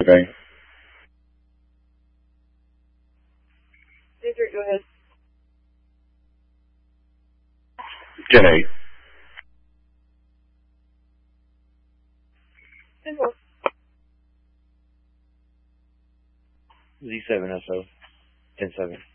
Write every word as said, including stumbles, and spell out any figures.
Okay. District, go ahead. ten eight. Simple. Z seven S O. ten seven.